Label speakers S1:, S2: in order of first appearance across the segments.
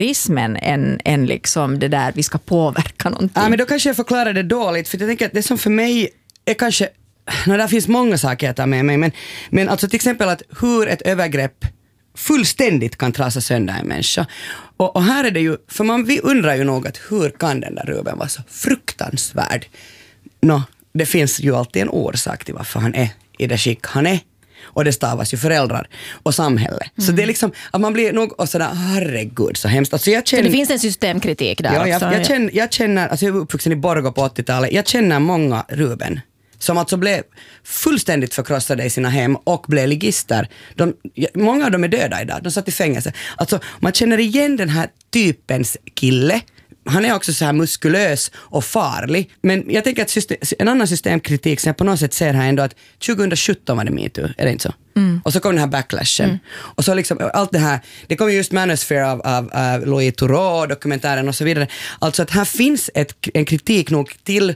S1: än liksom det där vi ska påverka någonting.
S2: Ja, men då kanske jag förklarar det dåligt, för jag tänker att det som för mig är kanske, där finns många saker jag tar med mig, men alltså till exempel att hur ett övergrepp fullständigt kan trasa sönder en människa. Och här är det ju, för vi undrar ju nog att hur kan den där Ruben vara så fruktansvärd? Det finns ju alltid en orsak till varför han är i det skick han är. Och det stavas ju föräldrar och samhälle. Så det är liksom att man blir nog och sådär, herregud så hemskt. Alltså jag känner,
S3: så det finns en systemkritik där också.
S2: Jag känner, alltså jag är uppvuxen i Borgå på 80-talet. Jag känner många Ruben som alltså blev fullständigt förkrossade i sina hem och blev ligister. Många av dem är döda idag. De satt i fängelse. Alltså man känner igen den här typens kille. Han är också så här muskulös och farlig. Men jag tänker att en annan systemkritik som jag på något sätt ser här ändå att 2017 var det MeToo, är det inte så? Och så kom den här backlashen. Och så liksom allt det här, det kom just Manosphere av Louis Theroux, dokumentären och så vidare. Alltså att här finns en kritik nog till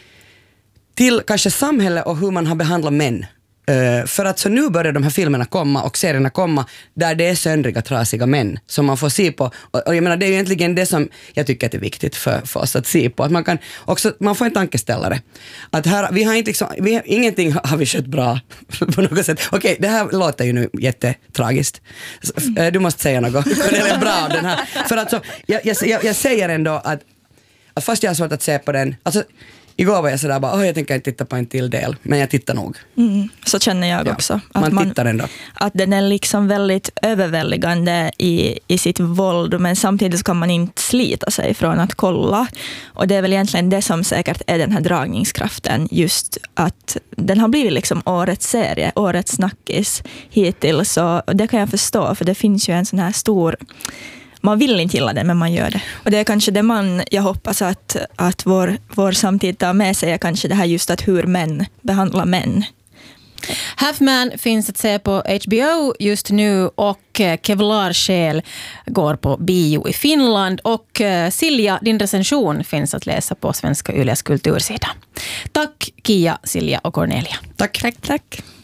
S2: kanske samhälle och hur man har behandlat män. För att så nu börjar de här filmerna komma och serierna komma där det är söndriga, trasiga män som man får se på. Och jag menar, det är ju egentligen det som jag tycker att det är viktigt för oss att se på. Att man får en tankeställare. Att här, ingenting har vi skött bra på något sätt. Okej, det här låter ju nu jättetragiskt. Du måste säga något. Det är bra den här. För att så, jag säger ändå att fast jag har svårt att se på den, alltså igår var jag sådär bara, jag tänker inte titta på en till del, men jag tittar nog.
S4: Så känner jag också. Att
S2: man tittar ändå.
S4: Att den är liksom väldigt överväldigande i sitt våld, men samtidigt kan man inte slita sig från att kolla. Och det är väl egentligen det som säkert är den här dragningskraften, just att den har blivit liksom årets serie, årets snackis hittills. Så det kan jag förstå, för det finns ju en sån här stor... Man vill inte gilla det, men man gör det. Och det är kanske det jag hoppas att vår samtid tar med sig, är kanske det här just att hur män behandlar män.
S3: Half Man finns att se på HBO just nu och Kevlar Själ går på bio i Finland. Och Silja, din recension finns att läsa på Svenska Yles kultursida. Tack Kia, Silja och Cornelia.
S2: Tack.
S4: Tack.